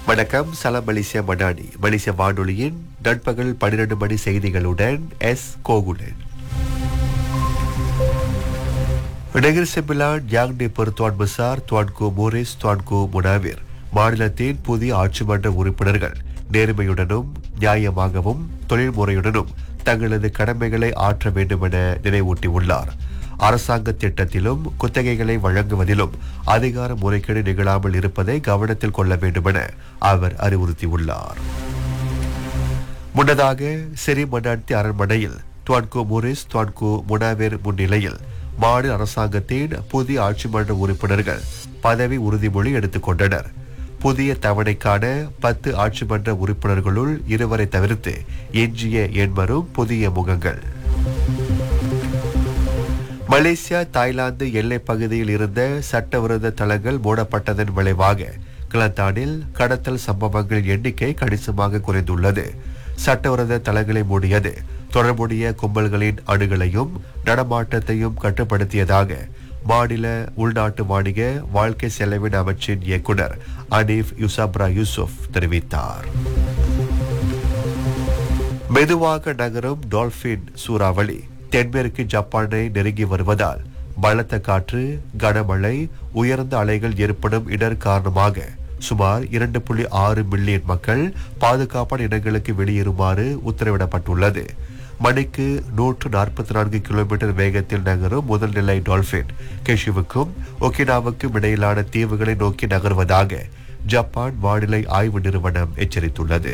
வணக்கம். சலாம் மலேசியா மடானி மலேசிய வானொலியின் நண்பகல் 12 மணி செய்திகளுடன் எஸ் கோகுலன். நெகிர் செம்பிலான் யாங்டி பெருத்துவான் பசார் துவான்கோ மோரிஸ் துவான்கோ முனாவிர் மாநிலத்தின் புதிய ஆட்சி மன்ற உறுப்பினர்கள் நேர்மையுடனும் நியாயமாகவும் தொழில்முறையுடனும் தங்களது கடமைகளை ஆற்ற வேண்டும் என நினைவூட்டியுள்ளார். அரசாங்க திட்டத்திலும் குத்தகைகளை வழங்குவதிலும் அதிகார முறைகேடு நிகழாமல் இருப்பதை கவனத்தில் கொள்ள வேண்டும் என அவர் அறிவுறுத்தியுள்ளார். முன்னதாக சிறி மன்னாட்சி அரண்மனையில் துவான்கோ மோரிஸ் துவான்கோ முனாவேர் முன்னிலையில் மாநில அரசாங்கத்தின் புதிய ஆட்சி மன்ற உறுப்பினர்கள் பதவி உறுதிமொழி எடுத்துக் கொண்டனர். புதிய தவணைக்கான 10 ஆட்சி மன்ற உறுப்பினர்களுள் 2 தவிர்த்து எஞ்சிய 80 புதிய முகங்கள். மலேசியா தாய்லாந்து எல்லைப் பகுதியில் இருந்த சட்டவிரோத தளங்கள் மூடப்பட்டதன் விளைவாக கிளந்தானில் கடத்தல் சம்பவங்கள் எண்ணிக்கை கணிசமாக குறைந்துள்ளது. சட்டவிரோத தளங்களை மூடியது தொடர்புடைய கும்பல்களின் அணுகலையும் நடமாட்டத்தையும் கட்டுப்படுத்தியதாக மாநில உள்நாட்டு வாணிக வாழ்க்கை செலவின அமைச்சின் இயக்குனர் அனீஃப் யூசப்ரா யூசுப் தெரிவித்தார். மெதுவாக நகரும் டால்பின் சூறாவளி தென்மேற்கு ஜப்பானை நெருங்கி வருவதால் பலத்த காற்று, கனமழை, உயர்ந்த அலைகள் ஏற்படும் இடர் காரணமாக சுமார் 2.6 மில்லியன் மக்கள் பாதுகாப்பான இடங்களுக்கு வெளியேறுமாறு உத்தரவிடப்பட்டுள்ளது. மணிக்கு 144 கிலோமீட்டர் வேகத்தில் நகரும் முதல் நிலை டால்பின் கெஷுவுக்கும் ஒகினாவுக்கும் இடையிலான தீவுகளை நோக்கி நகர்வதாக ஜப்பான் வானிலை ஆய்வு நிறுவனம் எச்சரித்துள்ளது.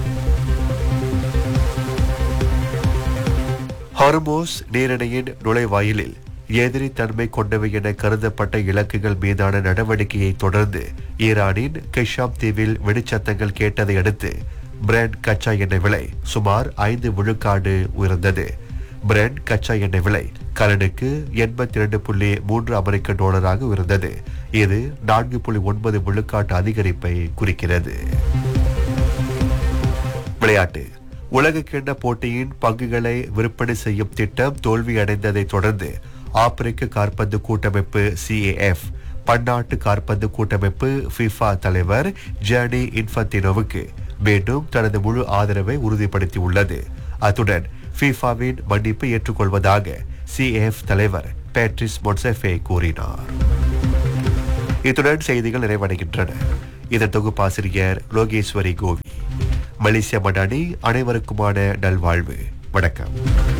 ஹார்மோஸ் நீரிணையின் நுழைவாயிலில் எதிரி தன்மை கொண்டவை என கருதப்பட்ட இலக்குகள் மீதான நடவடிக்கையை தொடர்ந்து ஈரானின் கெஷாம் தீவில் வெடிச்சத்தங்கள் கேட்டதை அடுத்து பிரெண்ட் கச்சா எண்ணெய் விலை சுமார் 5 விழுக்காடு உயர்ந்தது. பிரெண்ட் கச்சா எண்ணெய் விலை கலனுக்கு 82.3 அமெரிக்க டாலராக உயர்ந்தது. இது 4.9 விழுக்காட்டு அதிகரிப்பை குறிக்கிறது. விளையாட்டு. உலகக்கிண்ண போட்டியின் பங்குகளை விற்பனை செய்யும் திட்டம் தோல்வியடைந்ததை தொடர்ந்து ஆப்பிரிக்க காற்பந்து கூட்டமைப்பு CAF பன்னாட்டு காற்பந்து கூட்டமைப்பு FIFA தலைவர் ஜானி இன்ஃபன்டினோவுக்கு மீண்டும் தனது முழு ஆதரவை உறுதிப்படுத்தியுள்ளது. அத்துடன் FIFAவின் மன்னிப்பை ஏற்றுக்கொள்வதாக CAF தலைவர் பேட்ரிஸ் மொன்செஃபே கூறினார். இத்துடன் செய்திகள் நிறைவடைகின்றன. இதன் தொகுப்பாசிரியர் லோகேஸ்வரி கோவி. மலேசியா மடானி அனைவருக்குமான நல்வாழ்வு. வணக்கம்.